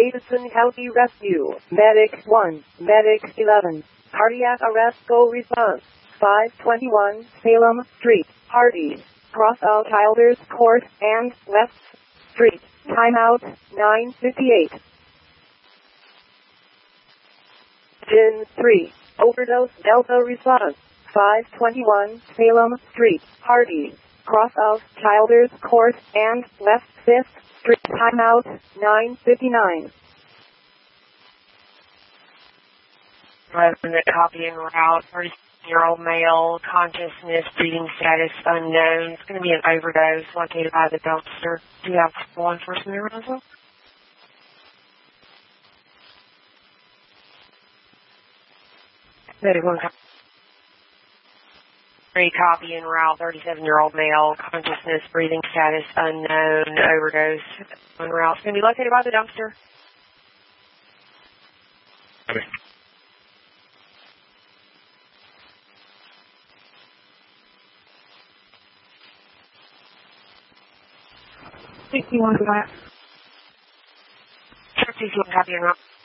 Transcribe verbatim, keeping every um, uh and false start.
Davidson County Rescue. Medic one, Medic eleven. Cardiac arrest go response. five twenty-one Salem Street. Hardee's. Cross out Childers Court and West Street. Timeout nine fifty-eight. Gin three. Overdose Delta response. five twenty-one Salem Street. Hardee's. Cross out Childers Court and West fifth Street. Timeout nine fifty-nine. Resident copy en route. thirty-year-old male. Consciousness, breathing status unknown. It's going to be an overdose located by the dumpster. Do you have law enforcement around as well? thirty-one copy. Three copy en route. thirty-seven-year-old male. Consciousness, breathing status unknown. Overdose en route. It's going to be located by the dumpster. Okay. sixty-one copy. sixty-one copy en route.